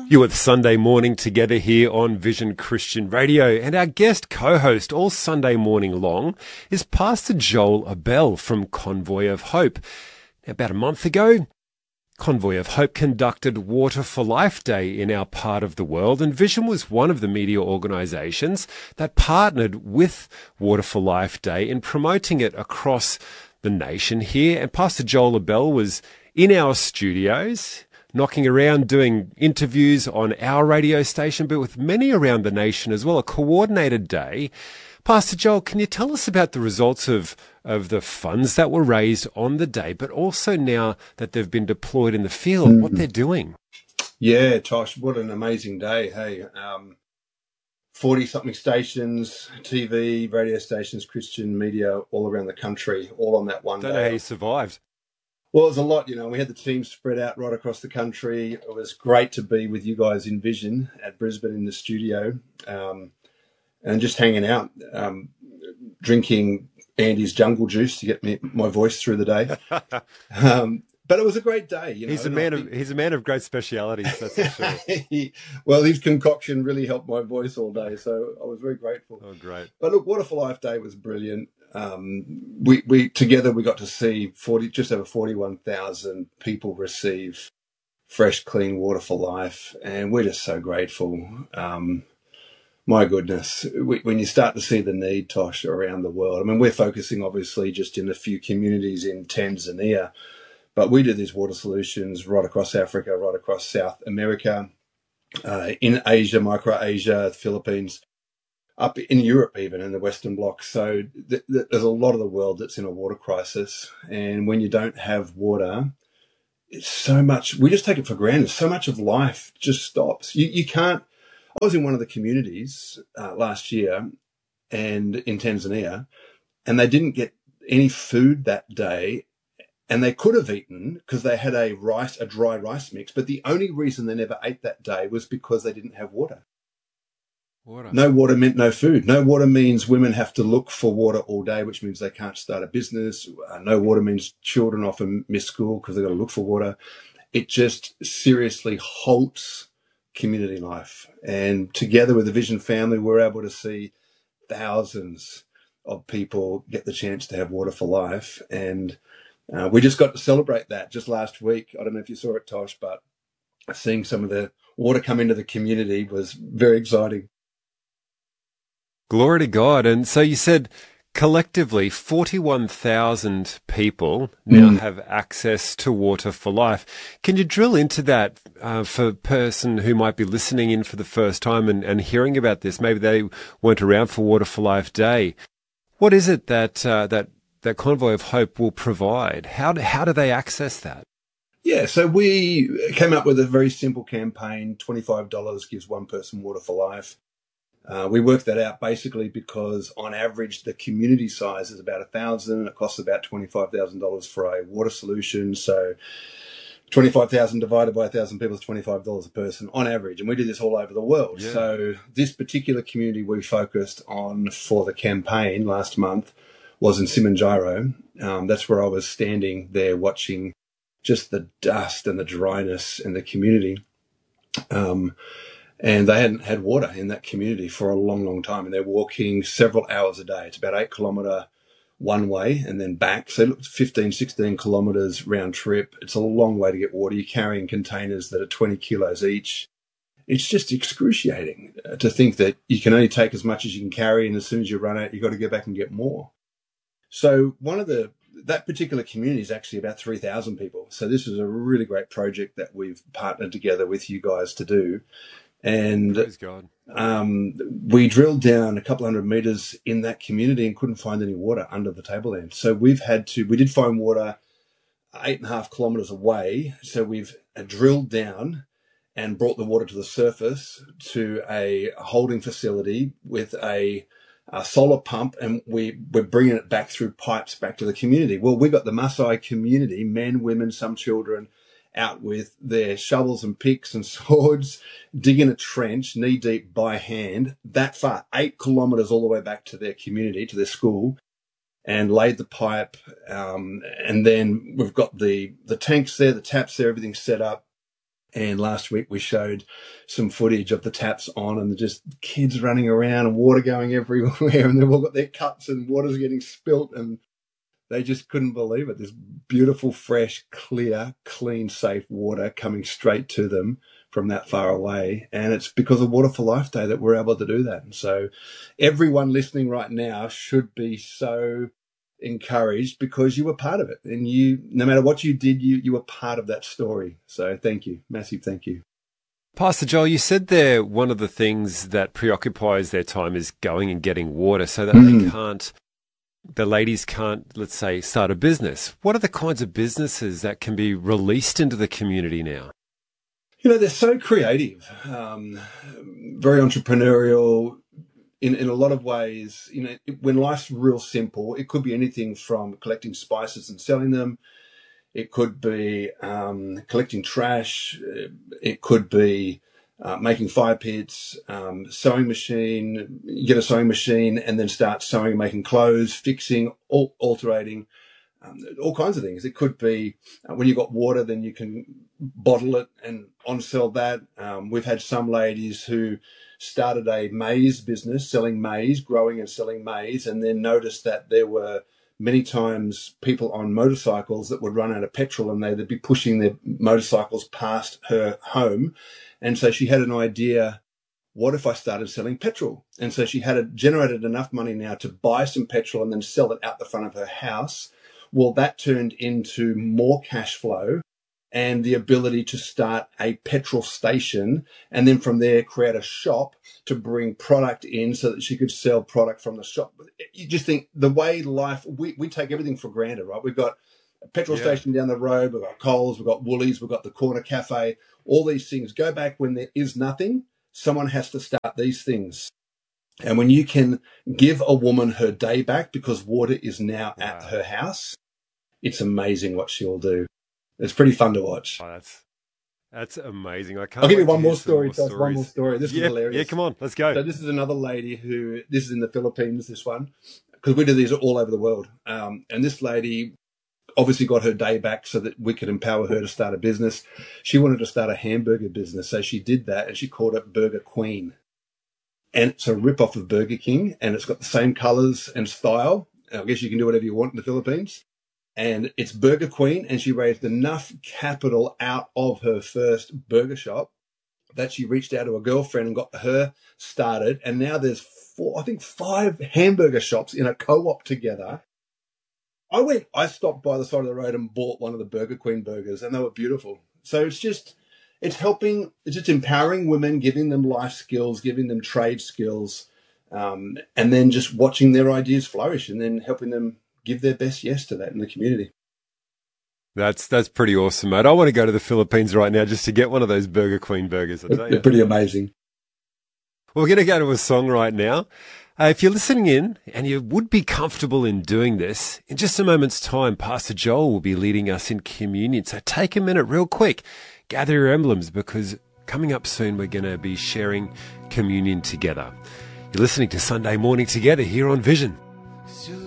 You with Sunday morning together here on Vision Christian Radio, and our guest co-host all Sunday morning long is Pastor Joel Abell from Convoy of Hope. About a month ago, Convoy of Hope conducted Water for Life Day in our part of the world, and Vision was one of the media organisations that partnered with Water for Life Day in promoting it across the nation here. And Pastor Joel Abell was in our studios, knocking around doing interviews on our radio station, but with many around the nation as well, a coordinated day. Pastor Joel, can you tell us about the results of the funds that were raised on the day, but also now that they've been deployed in the field, what they're doing? Yeah, Tosh, what an amazing day. Hey, 40-something stations, TV, radio stations, Christian media all around the country, all on that one day. Don't know how you survived. Well, it was a lot, we had the team spread out right across the country. It was great to be with you guys in Vision at Brisbane in the studio, and just hanging out, drinking Andy's jungle juice to get my voice through the day. But it was a great day. He's a man of great specialities, that's for sure. Well, his concoction really helped my voice all day, so I was very grateful. Oh, great. But look, Water for Life Day was brilliant. We together we got to see just over 41,000 people receive fresh, clean water for life, and we're just so grateful. My goodness, when you start to see the need, Tosh, around the world. I mean, we're focusing obviously just in a few communities in Tanzania, but we do these water solutions right across Africa, right across South America, in Asia, Micro-Asia, the Philippines, up in Europe even, in the Western Bloc. So there's a lot of the world that's in a water crisis. And when you don't have water, it's so much, we just take it for granted. So much of life just stops. You can't, I was in one of the communities last year and in Tanzania, and they didn't get any food that day. And they could have eaten because they had a dry rice mix. But the only reason they never ate that day was because they didn't have water. No water meant no food. No water means women have to look for water all day, which means they can't start a business. No water means children often miss school because they've got to look for water. It just seriously halts community life. And together with the Vision family, we're able to see thousands of people get the chance to have water for life. And we just got to celebrate that just last week. I don't know if you saw it, Tosh, but seeing some of the water come into the community was very exciting. Glory to God. And so you said collectively 41,000 people now have access to Water for Life. Can you drill into that for a person who might be listening in for the first time and hearing about this? Maybe they weren't around for Water for Life Day. What is it that Convoy of Hope will provide? How do they access that? Yeah, so we came up with a very simple campaign. $25 gives one person Water for Life. We worked that out basically because on average the community size is about 1,000. It costs about $25,000 for a water solution. So 25,000 divided by 1,000 people is $25 a person on average. And we do this all over the world. Yeah. So this particular community we focused on for the campaign last month was in Simanjiro. That's where I was standing there watching just the dust and the dryness in the community. And they hadn't had water in that community for a long, long time. And they're walking several hours a day. It's about 8 kilometre one way and then back. So 15, 16 kilometres round trip. It's a long way to get water. You're carrying containers that are 20 kilos each. It's just excruciating to think that you can only take as much as you can carry. And as soon as you run out, you've got to go back and get more. So that particular community is actually about 3,000 people. So this is a really great project that we've partnered together with you guys to do. And praise God. We drilled down a couple hundred meters in that community and couldn't find any water under the tableland. So we did find water 8.5 kilometers away. So we've drilled down and brought the water to the surface to a holding facility with a solar pump, and we're bringing it back through pipes back to the community. Well, we got the Maasai community, men, women, some children, out with their shovels and picks and swords, digging a trench knee deep by hand, that far, 8 kilometers all the way back to their community, to their school, and laid the pipe. And then we've got the tanks there, the taps there, everything's set up. And last week we showed some footage of the taps on and just kids running around and water going everywhere, and they've all got their cups and water's getting spilt, and they just couldn't believe it. This beautiful, fresh, clear, clean, safe water coming straight to them from that far away. And it's because of Water for Life Day that we're able to do that. And so everyone listening right now should be so encouraged because you were part of it, and you, no matter what you did, you were part of that story. So thank you, massive thank you. Pastor Joel, you said there one of the things that preoccupies their time is going and getting water so that the ladies can't, let's say, start a business. What are the kinds of businesses that can be released into the community now? You know, they're so creative, very entrepreneurial. In a lot of ways, you know, when life's real simple, it could be anything from collecting spices and selling them. It could be collecting trash. It could be making fire pits, sewing machine. You get a sewing machine and then start sewing, making clothes, fixing, alterating, all kinds of things. It could be when you got water, then you can bottle it and on-sell that. We've had some ladies who started a maize business, selling maize, growing and selling maize, and then noticed that there were many times people on motorcycles that would run out of petrol and they'd be pushing their motorcycles past her home. And so she had an idea, what if I started selling petrol? And so she had generated enough money now to buy some petrol and then sell it out the front of her house. Well, that turned into more cash flow and the ability to start a petrol station, and then from there create a shop to bring product in so that she could sell product from the shop. You just think the way life, we take everything for granted, right? We've got a petrol station down the road, we've got Coles, we've got Woolies, we've got the corner cafe, all these things. Go back when there is nothing, someone has to start these things. And when you can give a woman her day back because water is now at her house, it's amazing what she'll do. It's pretty fun to watch. Oh, that's amazing. I'll give you one more story, Josh. One more story. This is hilarious. Yeah, come on, let's go. So this is another lady this is in the Philippines, this one, because we do these all over the world. And this lady obviously got her day back so that we could empower her to start a business. She wanted to start a hamburger business, so she did that, and she called it Burger Queen. And it's a rip-off of Burger King, and it's got the same colours and style. I guess you can do whatever you want in the Philippines. And it's Burger Queen, and she raised enough capital out of her first burger shop that she reached out to a girlfriend and got her started. And now there's 5 hamburger shops in a co-op together. I stopped by the side of the road and bought one of the Burger Queen burgers, and they were beautiful. So it's just empowering women, giving them life skills, giving them trade skills, and then just watching their ideas flourish and then helping them give their best yes to that in the community. That's pretty awesome, mate. I want to go to the Philippines right now just to get one of those Burger Queen burgers. They're pretty amazing. Well, we're going to go to a song right now. If you're listening in and you would be comfortable in doing this, in just a moment's time, Pastor Joel will be leading us in communion. So take a minute real quick, gather your emblems, because coming up soon we're going to be sharing communion together. You're listening to Sunday Morning Together here on Vision.